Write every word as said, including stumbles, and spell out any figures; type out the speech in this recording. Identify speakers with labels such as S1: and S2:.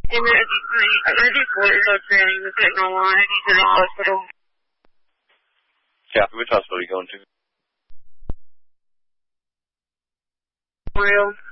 S1: And I, I, I just wanted to say he was getting online. He's in the hospital.
S2: Kathy, which hospital are you going to?
S1: Real.